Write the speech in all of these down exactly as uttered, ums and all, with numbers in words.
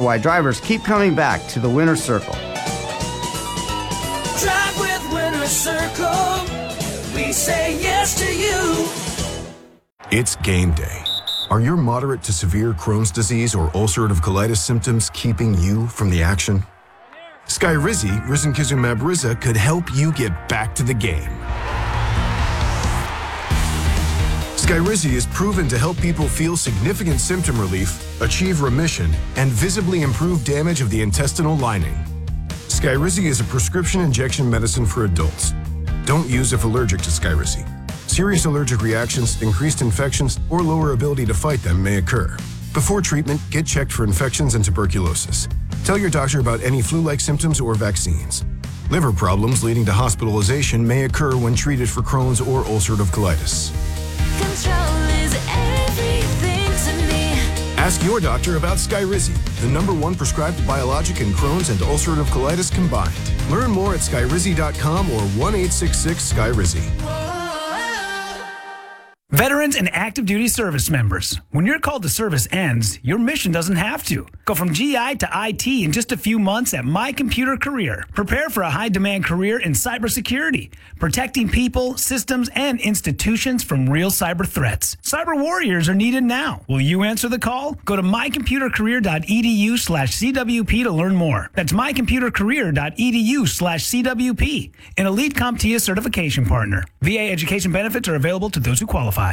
why drivers keep coming back to the Winner's Circle. Drive with Winner's Circle. We say yes to you. It's game day. Are your moderate to severe Crohn's disease or ulcerative colitis symptoms keeping you from the action? Skyrizi, risankizumab Riza, could help you get back to the game. Skyrizi is proven to help people feel significant symptom relief, achieve remission, and visibly improve damage of the intestinal lining. Skyrizi is a prescription injection medicine for adults. Don't use if allergic to Skyrizi. Serious allergic reactions, increased infections, or lower ability to fight them may occur. Before treatment, get checked for infections and tuberculosis. Tell your doctor about any flu-like symptoms or vaccines. Liver problems leading to hospitalization may occur when treated for Crohn's or ulcerative colitis. Control is everything to me. Ask your doctor about Skyrizi, the number one prescribed biologic in Crohn's and ulcerative colitis combined. Learn more at skyrizi dot com or one eight six six Skyrizi. Veterans and active duty service members, when your call to service ends, your mission doesn't have to. Go from G I to I T in just a few months at My Computer Career. Prepare for a high-demand career in cybersecurity, protecting people, systems, and institutions from real cyber threats. Cyber warriors are needed now. Will you answer the call? Go to my computer career dot e d u slash c w p to learn more. That's my computer career dot e d u slash c w p, an elite CompTIA certification partner. V A education benefits are available to those who qualify.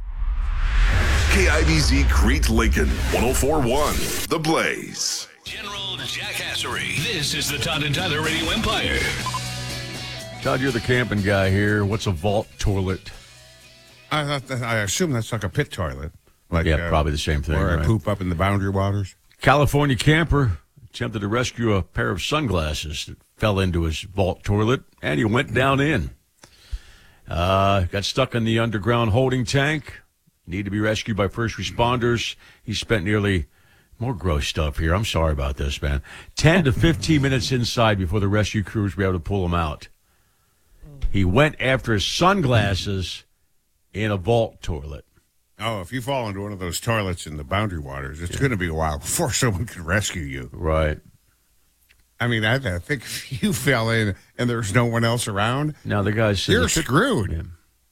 K I B Z Crete Lincoln, one oh four point one, The Blaze. General Jackassery. This is the Todd and Tyler Radio Empire. Todd, you're the camping guy here. What's a vault toilet? I thought that, I assume that's like a pit toilet. Like, yeah, uh, probably the same thing. Where right? I poop up in the boundary waters. California camper attempted to rescue a pair of sunglasses that fell into his vault toilet, and he went down in. Uh, got stuck in the underground holding tank. Need to be rescued by first responders. He spent nearly, more gross stuff here. I'm sorry about this, man. ten to fifteen minutes inside before the rescue crews were able to pull him out. He went after his sunglasses in a vault toilet. Oh, if you fall into one of those toilets in the boundary waters, it's yeah. going to be a while before someone can rescue you. Right. I mean, I, I think if you fell in and there's no one else around, now the guy's you're screwed. Yeah.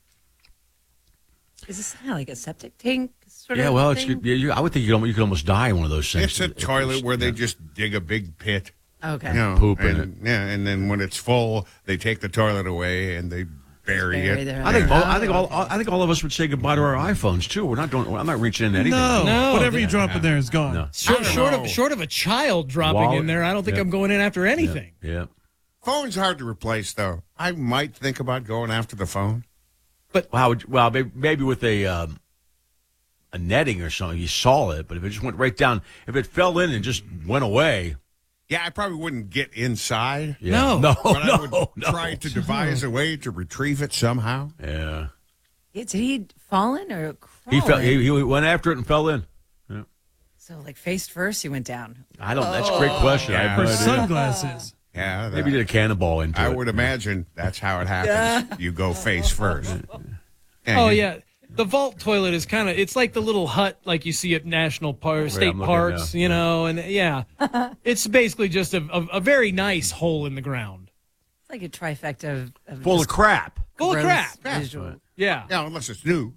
Is this kind of like a septic tank sort yeah, of well, thing? it's, you, I would think you could, you could almost die in one of those things. It's a toilet it's, where they yeah. just dig a big pit. Okay. You know, Poop in and, it. Yeah, and then when it's full, they take the toilet away and they bury, bury it. I think all, I think all I think all of us would say goodbye to our iPhones too. We're not doing. I'm not reaching into anything. No, no whatever you yeah. drop in there is gone. No. Short, short of short of a child dropping Wallet. in there, I don't think Yep. I'm going in after anything. Yeah. Yep. Phone's hard to replace, though. I might think about going after the phone. But wow, well, maybe with a um, a netting or something, you saw it. But if it just went right down, if it fell in and just went away, yeah, I probably wouldn't get inside. Yeah. No, no, but no, I would no. try to devise a way to retrieve it somehow. Yeah. Yeah, did he fall in or crawl He fell. in? He, he went after it and fell in. Yeah. So, like, face first, he went down. I don't. That's a great question. Yeah. I have no For idea. sunglasses. Yeah, that, Maybe he did a cannonball into I it. would imagine that's how it happens. You go face first. Oh you- yeah, the vault toilet is kind of it's like the little hut like you see at national parks, Yeah, state I'm looking parks, now. you know, and yeah, it's basically just a, a, a very nice hole in the ground, It's like a trifecta of, of Full of just crap. full of gross crap. Yeah. visual. Yeah. Yeah, unless it's new.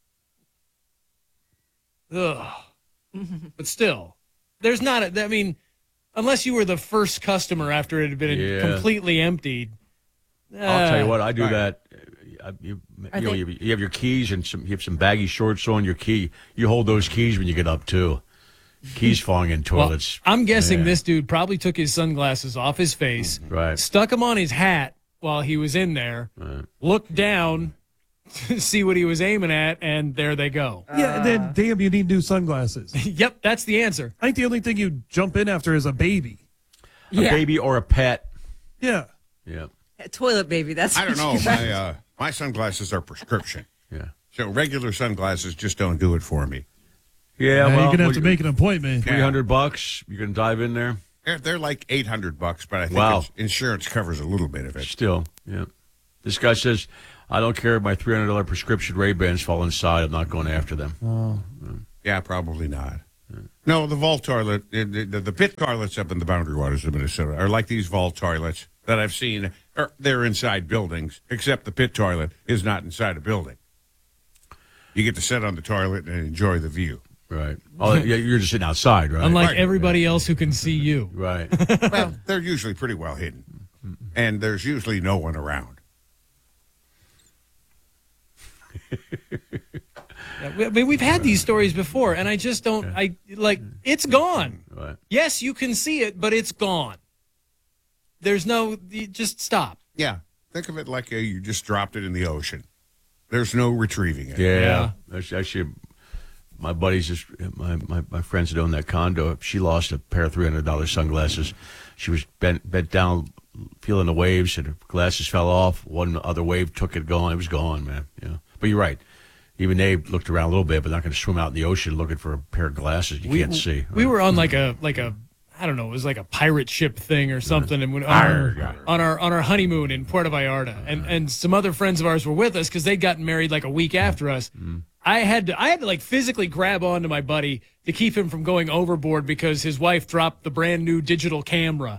Ugh. But still, there's not. A, I mean, unless you were the first customer after it had been Yeah. completely emptied. I'll tell you what. I do right. that. I, you, Are you, know, they- you, you have your keys and some. You have some baggy shorts on your key. You hold those keys when you get up too. Keys falling in Well, toilets. I'm guessing Yeah. this dude probably took his sunglasses off his face, Right. stuck them on his hat while he was in there, Right. looked down to see what he was aiming at, and there they go. Yeah, then damn, you need new sunglasses. Yep, that's the answer. I think the only thing you jump in after is a baby. A Yeah. baby or a pet. Yeah. Yeah. A toilet baby, that's I don't know. what you My uh, my sunglasses are prescription. Yeah. So regular sunglasses just don't do it for me. Yeah. Yeah, well, you're gonna have what to you- make an appointment. Three hundred bucks. You can dive in there. They're, they're like eight hundred bucks, but I think Wow. it's- insurance covers a little bit of it. Still. Yeah. This guy says, "I don't care if my three hundred dollar prescription Ray Bans fall inside. I'm not going after them." Oh. Yeah, probably not. No, the vault toilet, the, the, the pit toilets up in the Boundary Waters of Minnesota are like these vault toilets that I've seen. Or they're inside buildings, except the pit toilet is not inside a building. You get to sit on the toilet and enjoy the view. Right. Oh, yeah, you're just sitting outside, right? Unlike Right. everybody else who can see you. Right. Well, they're usually pretty well hidden, and there's usually no one around. Yeah, we- I mean, we've had these stories before, and I just don't. I like it's gone. Right. Yes, you can see it, but it's gone. There's no. You just stop. Yeah, think of it like uh, you just dropped it in the ocean. There's no retrieving it. Yeah. Yeah. That's actually, my buddies, just my, my, my friends that own that condo, she lost a pair of three hundred dollars sunglasses. She was bent, bent down, feeling the waves, and her glasses fell off. One other wave took it, gone. It was gone, man. Yeah. But you're right. Even they looked around a little bit, but not going to swim out in the ocean looking for a pair of glasses you we, can't see. We were on like a like a I don't know, it was like a pirate ship thing or something, and when, on, our, on our on our honeymoon in Puerto Vallarta, and and some other friends of ours were with us because they'd gotten married like a week after us. Mm. I had to I had to like physically grab onto my buddy to keep him from going overboard because his wife dropped the brand new digital camera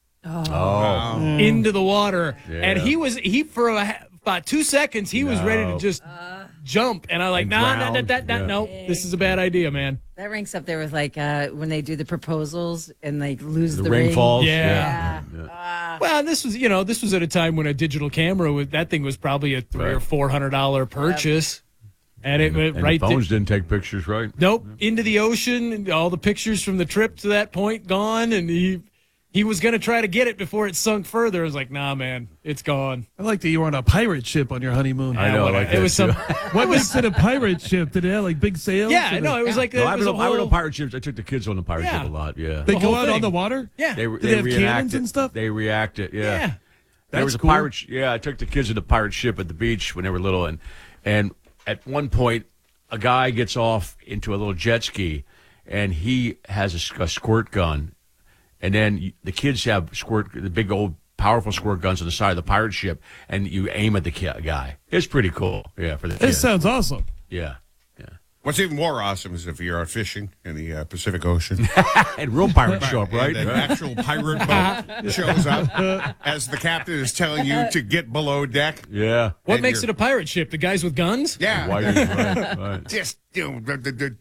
Oh. into the water, Yeah. and he was he for a, about two seconds he was ready to No. just jump, and I like And nah, nah, nah, drown. nah, nah, Yeah. no, this is a bad idea, man. That ranks up there with like uh, when they do the proposals and they lose The, the, ring, falls. Yeah. Yeah. Well, this was, you know, this was at a time when a digital camera was that thing was probably a three Right. or four hundred dollar purchase, and it went And right. the phones to, didn't take pictures, right? nope, into the ocean. And all the pictures from the trip to that point gone, and he he was gonna try to get it before it sunk further. I was like, nah, man, it's gone. I like that you were on a pirate ship on your honeymoon. I know, I like it that was too. some. What makes it a pirate ship? Did it have like big sails? Yeah, Or no, it was like No, it I've was been, a on, I've been whole- on pirate ships. I took the kids on the pirate Yeah. ship a lot, yeah. They the go whole out on thing. the water? Yeah, They, Did they, they have reenact cannons it. and stuff? They react it, yeah. yeah. There That's was a cool. pirate. sh- Yeah, I took the kids in the pirate ship at the beach when they were little, and and at one point, a guy gets off into a little jet ski, and he has a, s- a squirt gun, and then you, the kids have squirt, the big old powerful squirt guns on the side of the pirate ship, and you aim at the ki- guy. It's pretty cool, yeah, for the This kids. sounds awesome. Yeah, yeah. What's even more awesome is if you're out fishing in the uh, Pacific Ocean. And real pirates show up, right? And an actual pirate boat shows up as the captain is telling you to get below deck. Yeah. What And makes you're- it a pirate ship? The guys with guns? Yeah. Why you- right, right. Just, you know, the, the, the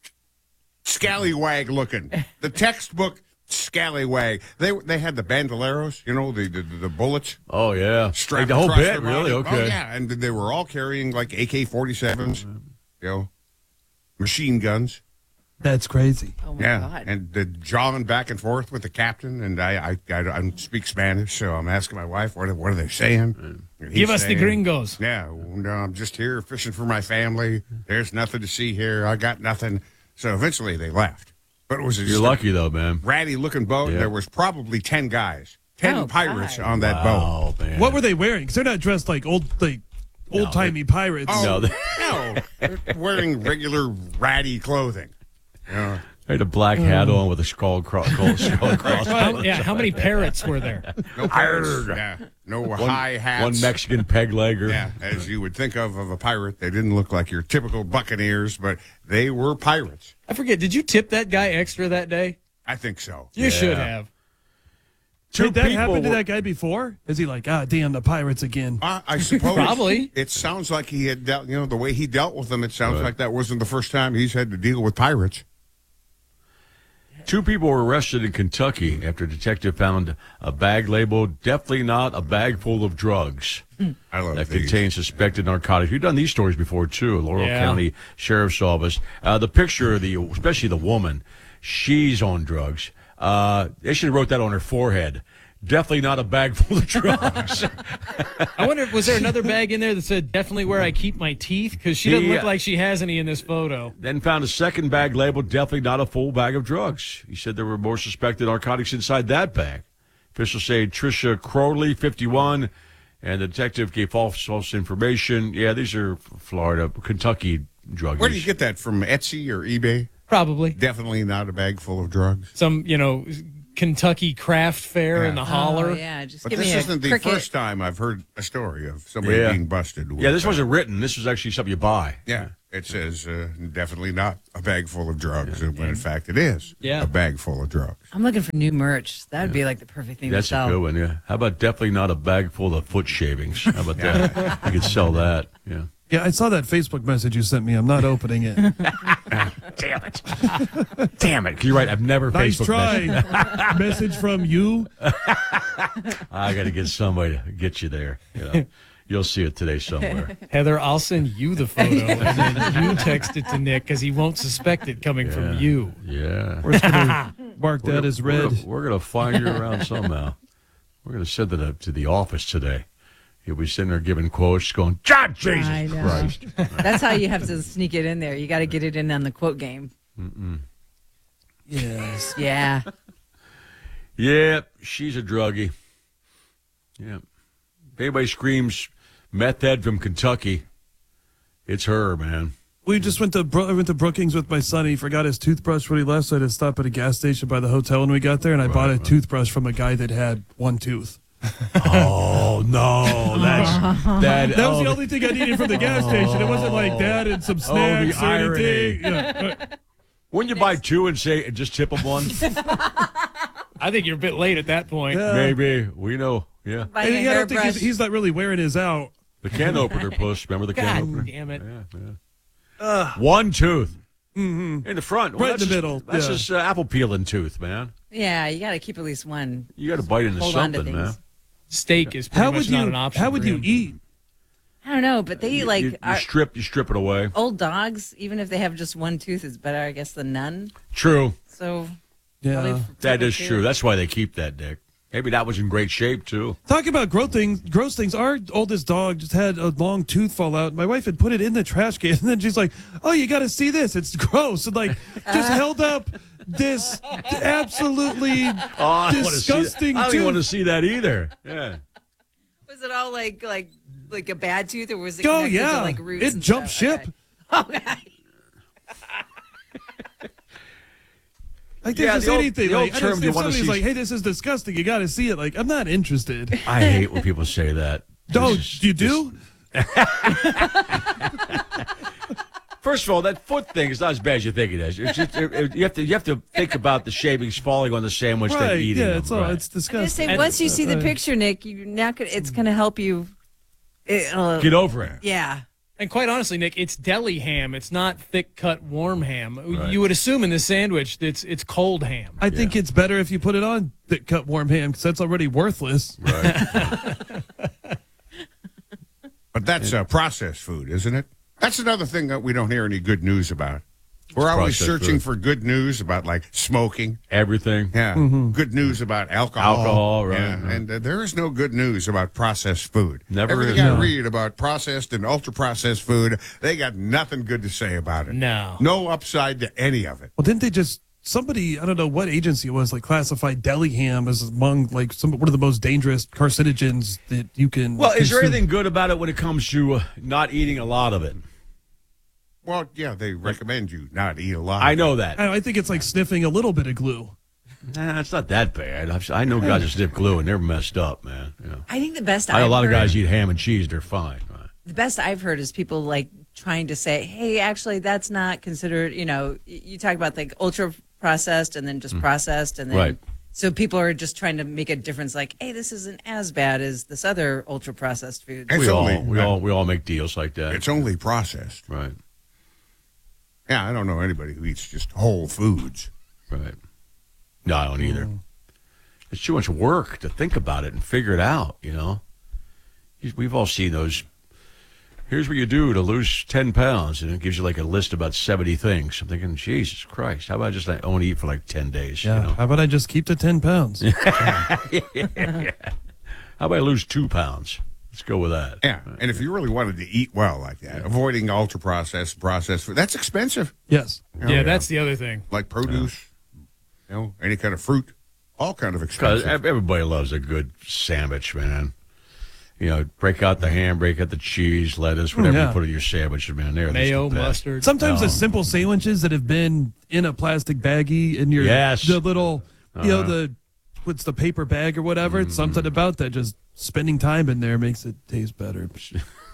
scallywag looking. The textbook scallywag. They they had the bandoleros, you know, the the, the bullets. Oh yeah, Strapped Like the whole across bit, their really? body. Okay. Oh, yeah, and they were all carrying like A K forty-sevens, you know, machine guns. That's crazy. Oh my Yeah, God. and the jawing back and forth with the captain, and I, I, I, I don't speak Spanish, so I'm asking my wife, what, are- what are they saying? And he's Give us the saying, gringos. Yeah, no, I'm just here fishing for my family. There's nothing to see here. I got nothing. So eventually they left. But it was just You're a lucky though, man. ratty-looking boat. Yeah. And there was probably ten guys, ten Oh, pirates God. on that boat. Oh man. What were they wearing? Because they're not dressed like old, like old timey pirates. Oh, No, no, they- they're wearing regular ratty clothing. Yeah. I had a black hat on with a skull across. Skull across. How, yeah, how many parrots were there? No pirates. Yeah. No high hats. One Mexican peg legger. Yeah, as you would think of of a pirate. They didn't look like your typical buccaneers, but they were pirates. I forget. Did you tip that guy extra that day? I think so. You Yeah. should have. Two Did that people happen to were- that guy before? Is he like, ah, damn, the pirates again? Uh, I suppose. Probably. It sounds like he had dealt, you know, the way he dealt with them, it sounds Right. like that wasn't the first time he's had to deal with pirates. Two people were arrested in Kentucky after a detective found a bag labeled "Definitely not a bag full of drugs" I love that these. contains suspected narcotics. We've done these stories before too. Laurel Yeah. County Sheriff's Office. Uh, the picture of the, especially the woman, she's on drugs. Uh, they should have wrote that on her forehead. Definitely not a bag full of drugs. I wonder, was there another bag in there that said "definitely where I keep my teeth"? Because she doesn't The, look uh, like she has any in this photo. Then found a second bag labeled "Definitely not a full bag of drugs." He said there were more suspected narcotics inside that bag. Officials say Tricia Crowley, fifty-one, and the detective gave false, false information. Yeah, these are Florida, Kentucky drug Where do you use. get that from? Etsy or eBay? Probably Definitely not a bag full of drugs. some, you know, Kentucky craft fair Yeah. in the holler. Oh, yeah, just But give this me a isn't the cricket. first time I've heard a story of somebody Yeah. being busted. With, Yeah, this uh, wasn't written. This was actually something you buy. Yeah, It says uh, definitely not a bag full of drugs, when in fact it is Yeah. a bag full of drugs. I'm looking for new merch. That would be like the perfect thing That's to sell. a good one, yeah. How about definitely not a bag full of foot shavings? How about that? You could sell that, yeah. Yeah, I saw that Facebook message you sent me. I'm not opening it. Damn it. Damn it. You're right. I've never Nice Facebook try. messaged. Message from you. I got to get somebody to get you there. You know, you'll see it today somewhere. Heather, I'll send you the photo, and then you text it to Nick because he won't suspect it coming Yeah. from you. Yeah. We're just gonna mark We're that gonna- as we're red. gonna- We're going to find you around somehow. We're going to send it up to the office today. You'll be sitting there giving quotes, going, God, Jesus I know. Christ. That's how you have to sneak it in there. You got to get it in on the quote game. Mm-mm. Yes. Yeah. Yep, she's a druggie. Yep. If anybody screams meth head from Kentucky, it's her, man. We just went to Bro- I went to Brookings with my son. He forgot his toothbrush when he left, so I had to stop at a gas station by the hotel when we got there, and I Right, bought a right. toothbrush from a guy that had one tooth. Oh, no. That's that. That was oh, the only thing I needed from the gas station. It wasn't like that and some snacks or irony. anything. Yeah. Wouldn't you buy two and say and just tip them one? I think you're a bit late at that point. Yeah. Maybe. We know. Yeah. Buying And a yeah, I don't think hairbrush. he's, he's not really wearing his out. The can opener puss. Remember the can God opener? damn it. Yeah, yeah. One tooth. Mm-hmm. In the front. Right in that's the just- middle, That's yeah. just uh, apple peeling tooth, man. Yeah, you got to keep at least one. You got to bite into Hold on to something, things. man. Steak is pretty How much would not you? an option. How would for you him. eat? I don't know, but they You, like you, you are, strip. You strip it away. old dogs. Even if they have just one tooth, it's better, I guess, than none. True. So Yeah. probably f- That take is care. true. That's why they keep that, Dick. Maybe that was in great shape too. Talk about gross things. Gross things. Our oldest dog just had a long tooth fall out. My wife had put it in the trash can, and then she's like, "Oh, you got to see this. It's gross." And like, just held up this absolutely Oh, I wanna see that. disgusting I don't tooth. even want to see that either. Yeah. Was it all like like like a bad tooth, or was it? Oh connected yeah, to, like roots it and jumped stuff? ship. Okay. Okay. Like Yeah, there's the old- anything. the old Like, I term, just, you if wanna somebody's see- like, "Hey, this is disgusting. You got to see it." Like, I'm not interested. I hate when people say that. Oh, Just- you do? First of all, that foot thing is not as bad as you think it is. It's just, it- it- you have to you have to think about the shavings falling on the sandwich Right? than eating Yeah, them. it's all. right. It's I'm just disgusting. saying, And- once you see the uh, picture, Nick, you're not gonna. It's gonna help you. It, uh, Get over it. yeah. And quite honestly, Nick, it's deli ham. It's not thick cut warm ham. Right. You would assume in this sandwich that it's it's cold ham. I think it's better if you put it on thick cut warm ham because that's already worthless. Right. But that's uh, processed food, isn't it? That's another thing that we don't hear any good news about. We're It's always processed searching food. for good news about like smoking. Everything. Yeah, good news about alcohol. Alcohol, right, Yeah, right. and uh, there is no good news about processed food. Never Everything is. I No. read about processed and ultra processed food, they got nothing good to say about it. No. no upside to any of it. Well, didn't they just somebody? I don't know what agency it was. Like classified deli ham as among like some one of the most dangerous carcinogens that you can. Well, is there consume. anything good about it when it comes to uh, not eating a lot of it? Well, yeah, they recommend you not eat a lot. I of know it. that. I, I think it's like sniffing a little bit of glue. Nah, it's not that bad. I've, I know guys that sniff glue and they're messed up, man. You know. I think the best. I know a I've lot of heard- guys eat ham and cheese. They're fine. Right? The best I've heard is people like trying to say, "Hey, actually, that's not considered." You know, y- you talk about like ultra processed and then just processed, and then Right. so people are just trying to make a difference. Like, "Hey, this isn't as bad as this other ultra processed food." It's We all, only- we all we all make deals like that. It's only processed. Right. Yeah, I don't know anybody who eats just whole foods. Right. No, I don't either. It's too much work to think about it and figure it out, you know? We've all seen those. Here's what you do to lose ten pounds, and it gives you like a list about seventy things. I'm thinking, Jesus Christ, how about I just like, only eat for like ten days? Yeah. You know? How about I just keep the ten pounds? Yeah. How about I lose two pounds? Let's go with that. Yeah, and if you really wanted to eat well like that, avoiding ultra processed processed food, that's expensive. Yes. You know, Yeah, that's the other thing. like produce, you know, any kind of fruit, all kind of Because expensive. everybody loves a good sandwich, man. You know, break out the ham, break out the cheese, lettuce, whatever yeah. you put in your sandwich, man. They're just Mayo, the best. mustard. Sometimes No. the simple sandwiches that have been in a plastic baggie in your Yes. the little you know Uh-huh. the what's the paper bag or whatever. It's Mm-hmm. something about that. Just spending time in there makes it taste better.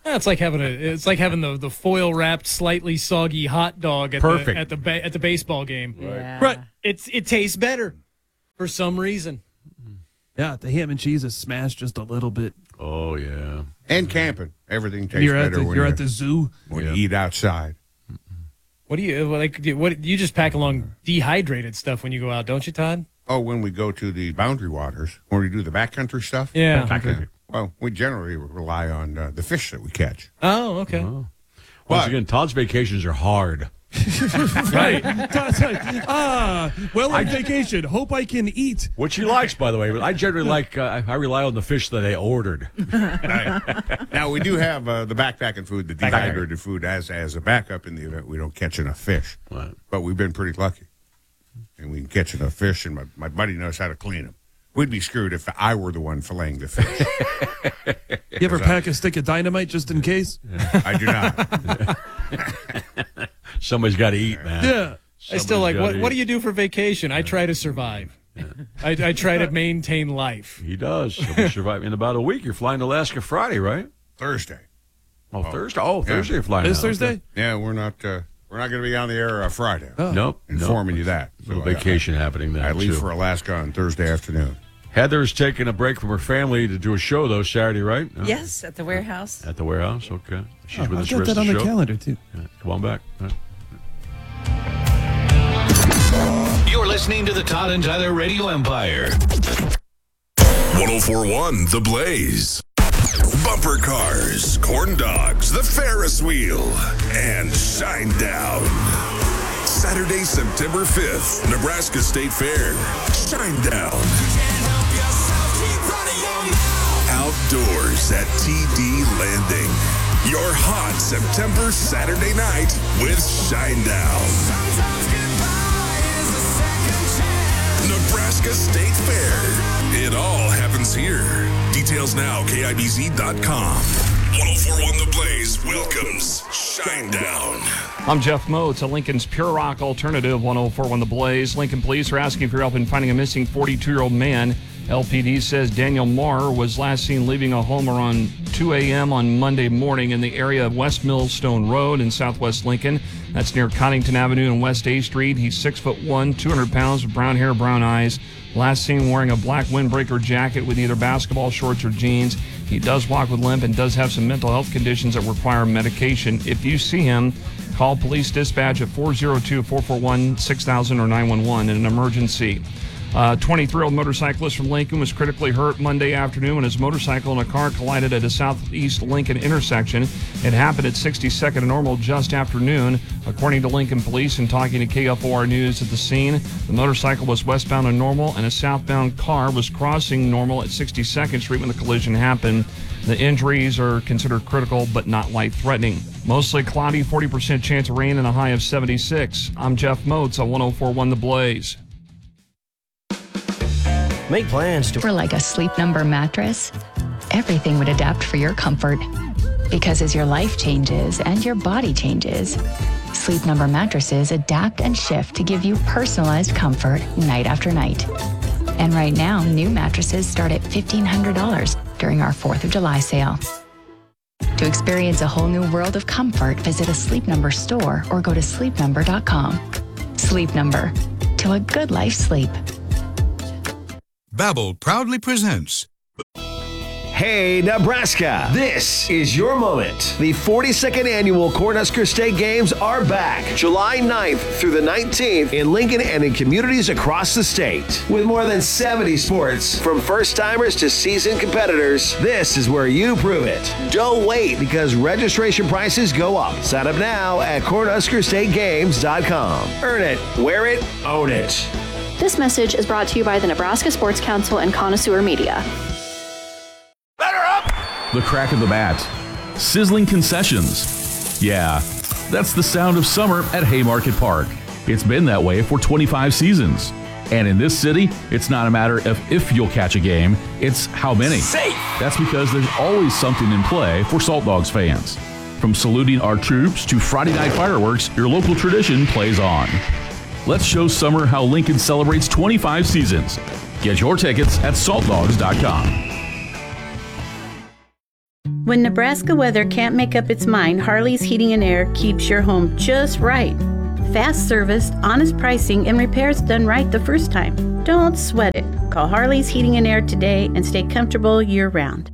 Yeah, it's like having a it's like having the, the foil wrapped, slightly soggy hot dog at Perfect. the at the ba- at the baseball game. Yeah. Right. It's it tastes better for some reason. Yeah, the ham and cheese is smashed just a little bit. Oh, yeah. And camping. Everything tastes You're at better the, when you're you, at the zoo. when Yeah. you eat outside. What do you like? do- What you just pack along dehydrated stuff when you go out, don't you, Todd? Oh, when we go to the Boundary Waters, when we do the backcountry stuff. Yeah. Okay. Well, we generally rely on uh, the fish that we catch. Oh, okay. Once But- again, Todd's vacations are hard. Right. Todd's like, ah, well on vacation. Hope I can eat. Which he likes, by the way. But I generally like, uh, I rely on the fish that I ordered. Now, we do have uh, the backpacking food, the dehydrated food, as as a backup in the event we don't catch enough fish. Right. But we've been pretty lucky. And we can catch enough fish, and my, my buddy knows how to clean them. We'd be screwed if I were the one filleting the fish. You ever pack a stick of dynamite just in case? I do not. Somebody's got to eat, man. Yeah. I still like Somebody's what gotta what do eat. you do for vacation? I try to survive. I, I try to maintain life. He does. He'll be surviving. In about a week, you're flying to Alaska Friday, right? Thursday. Oh, Thursday. Oh, Yeah. Thursday you're flying. This out. Thursday? Okay. Yeah, we're not uh, we're not going to be on the air uh, Friday. Oh. Nope. Informing nope. you that. A little So I- vacation happening there. I leave too. for Alaska on Thursday afternoon. Heather's taking a break from her family to do a show, though, Saturday, right? Uh, Yes, at the warehouse. At the warehouse, okay. She's Oh, with I've us got the rest that of on the the show. calendar, too. Yeah, come on back. All right. You're listening to the Todd and Tyler Radio Empire. one oh four point one The Blaze. Bumper cars, corn dogs, the Ferris wheel, and Shinedown. Saturday, September fifth, Nebraska State Fair. Shinedown. Outdoors at T D Landing. Your hot September Saturday night with Shinedown. Nebraska State Fair. It all happens here. Details now, K I B Z dot com. one oh four point one The Blaze welcomes Shinedown. I'm Jeff Moats, a Lincoln's Pure Rock alternative, one oh four point one The Blaze. Lincoln police are asking for help in finding a missing forty-two-year-old man. L P D says Daniel Marr was last seen leaving a home around two a.m. on Monday morning in the area of West Millstone Road in southwest Lincoln. That's near Connington Avenue and West A Street. He's six foot one, two hundred pounds, with brown hair, brown eyes. Last seen wearing a black windbreaker jacket with either basketball shorts or jeans. He does walk with limp and does have some mental health conditions that require medication. If you see him, call police dispatch at four oh two, four four one, six thousand or nine one one in an emergency. A twenty-three-year-old motorcyclist from Lincoln was critically hurt Monday afternoon when his motorcycle and a car collided at a southeast Lincoln intersection. It happened at sixty-second and Normal just after noon. According to Lincoln Police and talking to K F O R News at the scene, the motorcycle was westbound on Normal and a southbound car was crossing Normal at sixty-second Street when the collision happened. The injuries are considered critical but not life-threatening. Mostly cloudy, forty percent chance of rain and a high of seventy-six. I'm Jeff Moats on one oh four point one The Blaze. Make plans to. For like a Sleep Number mattress, everything would adapt for your comfort. Because as your life changes and your body changes, Sleep Number mattresses adapt and shift to give you personalized comfort night after night. And right now, new mattresses start at fifteen hundred dollars during our fourth of July sale. To experience a whole new world of comfort, visit a Sleep Number store or go to sleep number dot com. Sleep Number. To a good life sleep. Babbel proudly presents. Hey, Nebraska! This is your moment. The forty-second annual Cornhusker State Games are back July ninth through the nineteenth in Lincoln and in communities across the state. With more than seventy sports, from first-timers to seasoned competitors, this is where you prove it. Don't wait because registration prices go up. Sign up now at cornhusker state games dot com. Earn it, wear it, own it. This message is brought to you by the Nebraska Sports Council and Connoisseur Media. The crack of the bat. Sizzling concessions. Yeah, that's the sound of summer at Haymarket Park. It's been that way for twenty-five seasons. And in this city, it's not a matter of if you'll catch a game, it's how many. Safe. That's because there's always something in play for Salt Dogs fans. From saluting our troops to Friday night fireworks, your local tradition plays on. Let's show summer how Lincoln celebrates twenty-five seasons. Get your tickets at salt dogs dot com. When Nebraska weather can't make up its mind, Harley's Heating and Air keeps your home just right. Fast service, honest pricing, and repairs done right the first time. Don't sweat it. Call Harley's Heating and Air today and stay comfortable year-round.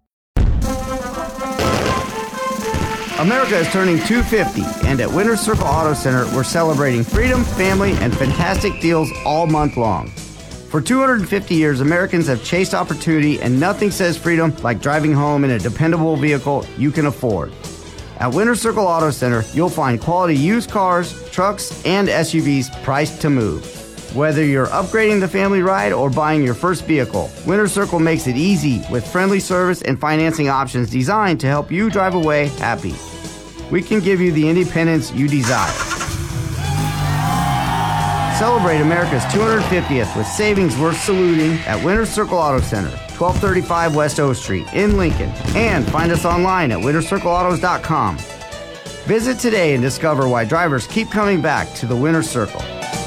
America is turning two fifty, and at Winter Circle Auto Center, we're celebrating freedom, family, and fantastic deals all month long. For two hundred fifty years, Americans have chased opportunity, and nothing says freedom like driving home in a dependable vehicle you can afford. At Winter Circle Auto Center, you'll find quality used cars, trucks, and S U Vs priced to move. Whether you're upgrading the family ride or buying your first vehicle, Winter Circle makes it easy with friendly service and financing options designed to help you drive away happy. We can give you the independence you desire. Celebrate America's two hundred fiftieth with savings worth saluting at Winter Circle Auto Center, twelve thirty-five West O Street in Lincoln, and find us online at winter circle autos dot com. Visit today and discover why drivers keep coming back to the Winter Circle.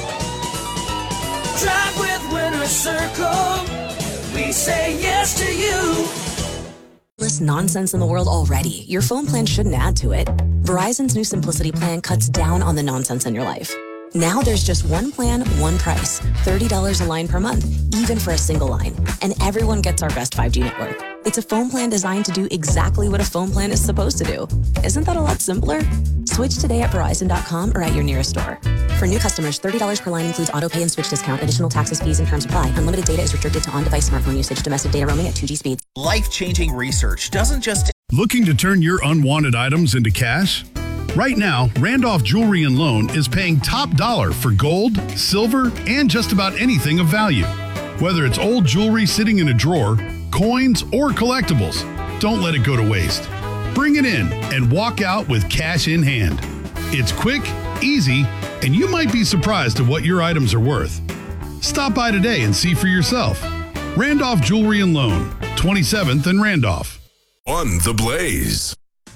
Drive with Winter Circle. We say yes to you. Less nonsense in the world already. Your phone plan shouldn't add to it. Verizon's new Simplicity plan cuts down on the nonsense in your life. Now there's just one plan, one price. thirty dollars a line per month, even for a single line. And everyone gets our best five G network. It's a phone plan designed to do exactly what a phone plan is supposed to do. Isn't that a lot simpler? Switch today at Verizon dot com or at your nearest store. For new customers, thirty dollars per line includes auto pay and switch discount. Additional taxes, fees, and terms apply. Unlimited data is restricted to on-device smartphone usage. Domestic data roaming at two G speeds. Life-changing research doesn't just... Looking to turn your unwanted items into cash? Right now, Randolph Jewelry and Loan is paying top dollar for gold, silver, and just about anything of value. Whether it's old jewelry sitting in a drawer, coins, or collectibles, don't let it go to waste. Bring it in and walk out with cash in hand. It's quick, easy, and you might be surprised at what your items are worth. Stop by today and see for yourself. Randolph Jewelry and Loan, twenty-seventh and Randolph. On The Blaze.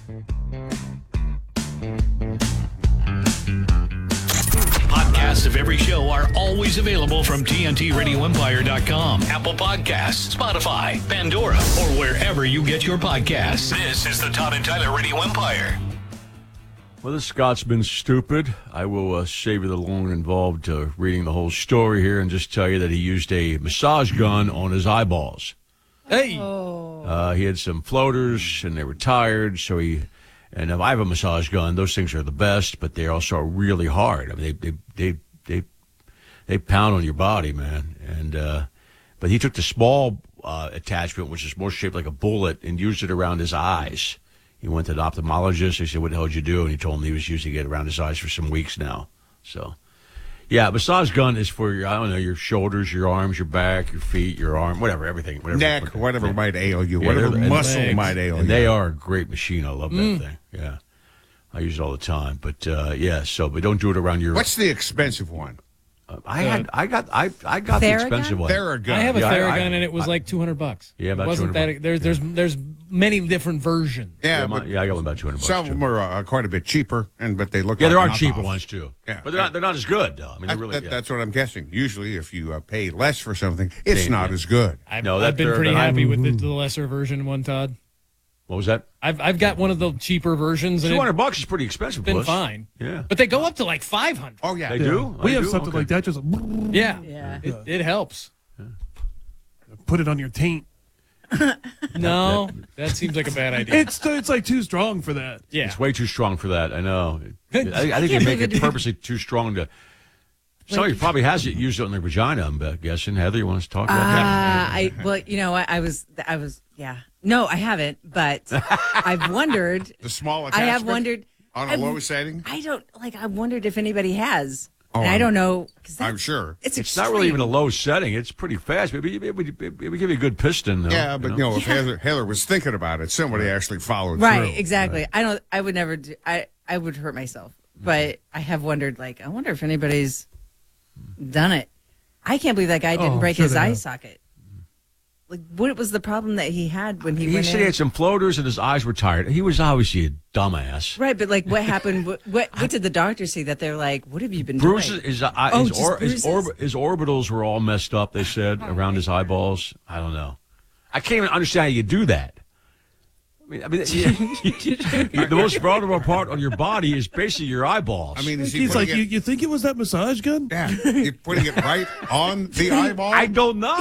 Podcasts of every show are always available from T N T radio empire dot com, Apple Podcasts, Spotify, Pandora, or wherever you get your podcasts. This is the Todd and Tyler Radio Empire. Well, this Scott's been stupid. I will uh, save you the long involved uh, reading the whole story here and just tell you that he used a massage gun on his eyeballs. Hey! Uh, he had some floaters, and they were tired, so he... And if I have a massage gun, those things are the best, but they're also really hard. I mean, they they they they, they pound on your body, man. And uh, but he took the small uh, attachment, which is more shaped like a bullet, and used it around his eyes. He went to an ophthalmologist. He said, "What the hell did you do?" And he told him he was using it around his eyes for some weeks now. So, yeah, massage gun is for your, I don't know, your shoulders, your arms, your back, your feet, your arm, whatever, everything. Whatever, Neck, whatever, whatever yeah. might ail you, Yeah, whatever they're- muscle and, might ail and you. they are a great machine. I love Mm. that thing. Yeah. I use it all the time. But, uh, yeah, so, but don't do it around your... What's the expensive one? Uh, I had, I got, I, I got the Theragun? expensive one. Theragun. I have a Yeah, I- Theragun, I- and it was I- like two hundred bucks. Yeah, about it wasn't two hundred that. There's there's there's many different versions. Yeah, Yeah, but my- yeah, I got one about two hundred bucks. some of them are uh, quite a bit cheaper, and but they look Yeah, like there are knockoff. cheaper ones, too. Yeah. But they're not, they're not as good, though. I mean, they're That- really... that- yeah. That's what I'm guessing. Usually, if you uh, pay less for something, it's Same, not yeah. as good. I've, No, I've that been Theragun- pretty happy I- with the, the lesser version one, Todd. What was that? I've I've got one of the cheaper versions. and two hundred it- bucks is pretty expensive, Been Bliss. fine. Yeah. But they go up to like five hundred. Oh yeah, They do? We I have do? something Okay. like that. Just Yeah, Yeah. It, it helps. put it on your taint. No, that seems like a bad idea. It's it's like too strong for that. Yeah, It's way too strong for that. I know. I, I think they can't make believe it it. purposely too strong to... Somebody probably has it used it on their vagina, I'm uh, guessing. Heather, you want us to talk about Uh, that? I well, you know, I, I was, I was, yeah. No, I haven't, but I've wondered. The small I attachment have wondered on a I've- low setting. I don't like. I wondered if anybody has, Oh, and I I'm- don't know because I'm sure. it's, It's not really even a low setting. It's pretty fast. Maybe it would, it would give you a good piston, though. Yeah, but you know, if Yeah. Heather, Heather was thinking about it, somebody actually followed right. through. Exactly. I don't. I would never do. I I would hurt myself, but I have wondered. Like, I wonder if anybody's done it. I can't believe that guy didn't Oh, break sure his they eye have. socket. Like, what was the problem that he had when he, He went said in? he had some floaters and his eyes were tired. He was obviously a dumbass. Right, but like, what happened? What, what what did the doctor see that they're like? What have you been Bruises, doing? his, uh, Oh, his, just or, his, bruises? orb, his orbitals were all messed up, they said, around his eyeballs. I don't know. I can't even understand how you do that. mean, I mean the most vulnerable part on your body is basically your eyeballs. I mean, is he He's like, putting you, it, you think it was that massage gun? yeah, you're putting it right on the eyeball? I don't know.